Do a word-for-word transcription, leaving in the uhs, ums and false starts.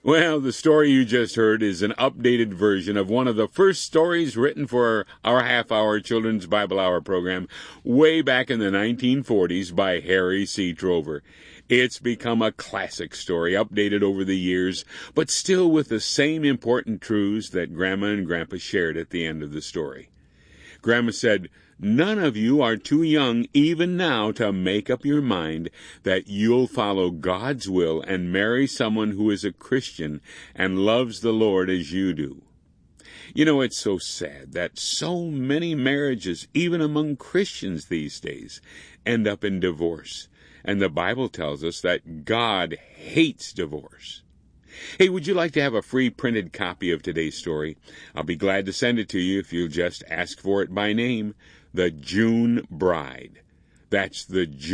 Well, the story you just heard is an updated version of one of the first stories written for our half-hour Children's Bible Hour program way back in the nineteen forties by Harry C. Trover. It's become a classic story, updated over the years, but still with the same important truths that Grandma and Grandpa shared at the end of the story. Grandma said, "None of you are too young even now to make up your mind that you'll follow God's will and marry someone who is a Christian and loves the Lord as you do." You know, it's so sad that so many marriages, even among Christians these days, end up in divorce. And the Bible tells us that God hates divorce. Hey, would you like to have a free printed copy of today's story? I'll be glad to send it to you if you'll just ask for it by name, The June Bride. That's the June